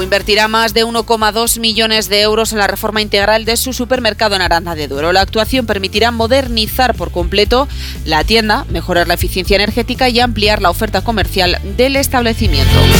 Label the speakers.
Speaker 1: Invertirá más de 1,2 millones de euros en la reforma integral de su supermercado en Aranda de Duero. La actuación permitirá modernizar por completo la tienda, mejorar la eficiencia energética y ampliar la oferta comercial del establecimiento.